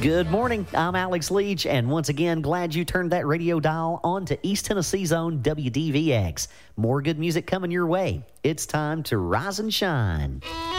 Good morning. I'm Alex Leach, and once again, glad you turned that radio dial on to East Tennessee's own WDVX. More good music coming your way. It's time to rise and shine.